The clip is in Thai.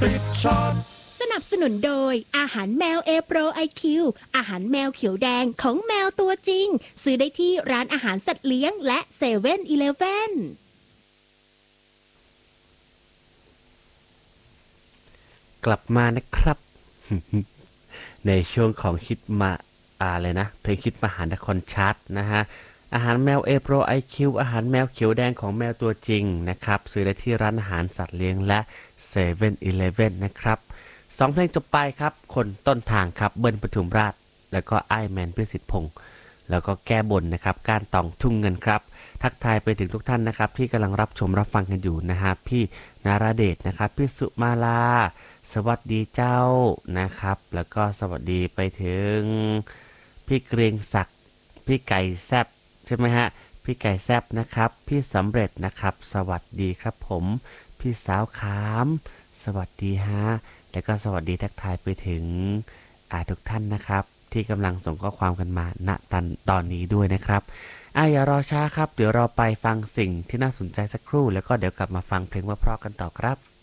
ติดชาร์ตสนับสนุนโดยอาหารแมวเอโปรไอคิวอาหารแมวเขียวแดงของแมวตัวจริงซื้อได้ที่ร้านอาหารสัตว์เลี้ยงและเซเว่นอีเลฟเว่นกลับมานะครับ ในช่วงของคิดมาอะไรนะเพลงคิดมหานครชาร์ตนะฮะอาหารแมวเอโปรไอคิวอาหารแมวเขียวแดงของแมวตัวจริงนะครับซื้อได้ที่ร้านอาหารสัตว์เลี้ยงและเซเว่นอีเลฟเว่นนะครับสองเพลงจบไปครับคนต้นทางครับเบิ้ลปทุมราชแล้วก็ไอแมนพิสิทธิ์พงศ์แล้วก็แก้บนนะครับการตองทุ่งเงินครับทักทายไปถึงทุกท่านนะครับที่กำลังรับชมรับฟังกันอยู่นะฮะพี่นาราเดชนะครับพี่สุมาลาสวัสดีเจ้านะครับแล้วก็สวัสดีไปถึงพี่เกรียงศักดิ์พี่ไก่แซบใช่ไหมฮะพี่ไก่แซบนะครับพี่สำเร็จนะครับสวัสดีครับผมพี่สาวขามสวัสดีฮะแล้วก็สวัสดีทักทายไปถึงทุกท่านนะครับที่กำลังส่งข้อความกันมาณตอนนี้ด้วยนะครับอย่ารอช้าครับเดี๋ยวเราไปฟังสิ่งที่น่าสนใจสักครู่แล้วก็เดี๋ยวกลับมาฟังเพลงเพราะๆกันต่อครับ